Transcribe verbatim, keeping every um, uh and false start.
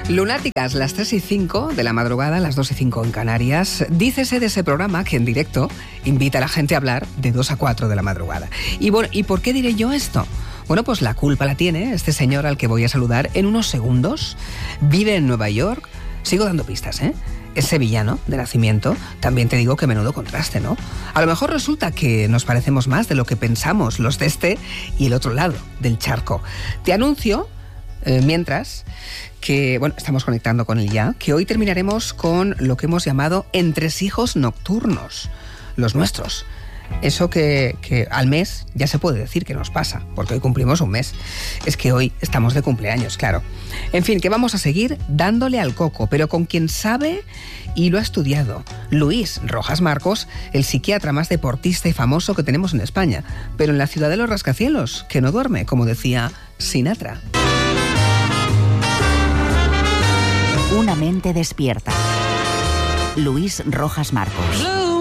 Lunáticas, las tres y cinco de la madrugada, las dos y cinco en Canarias. Dícese de ese programa que en directo invita a la gente a hablar de dos a cuatro de la madrugada. Y bueno, ¿y por qué diré yo esto? Bueno, pues la culpa la tiene este señor al que voy a saludar en unos segundos. Vive en Nueva York. Sigo dando pistas, ¿eh? Es sevillano de nacimiento. También te digo que menudo contraste, ¿no? A lo mejor resulta que nos parecemos más de lo que pensamos los de este y el otro lado del charco. Te anuncio, eh, mientras, que, bueno, estamos conectando con él ya, que hoy terminaremos con lo que hemos llamado entresijos nocturnos, los nuestros. Eso que, que al mes ya se puede decir que nos pasa, porque hoy cumplimos un mes. Es que hoy estamos de cumpleaños, claro. En fin, que vamos a seguir dándole al coco, pero con quien sabe y lo ha estudiado. Luis Rojas Marcos, el psiquiatra más deportista y famoso que tenemos en España, pero en la ciudad de los rascacielos, que no duerme, como decía Sinatra. Una mente despierta. Luis Rojas Marcos.